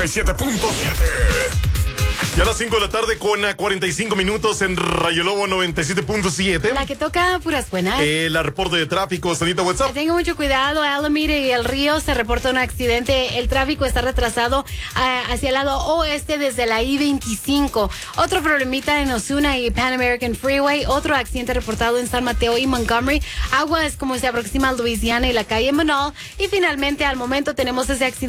97.7. Ya a las 5 de la tarde con 45 minutos en Rayo Lobo 97.7. La que toca puras buenas. La reporte de tráfico, Sanita, WhatsApp. Tenga mucho cuidado, Alameda y El Río se reporta un accidente. El tráfico está retrasado hacia el lado oeste desde la I-25. Otro problemita en Osuna y Pan American Freeway. Otro accidente reportado en San Mateo y Montgomery. Aguas como se aproxima a Louisiana y la calle Manal. Y finalmente, al momento tenemos ese accidente